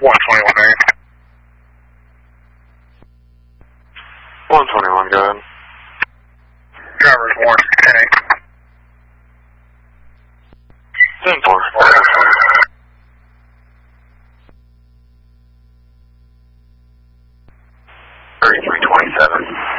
121, 121, go ahead. Driver's warning, 10-8. 10-4. 3327.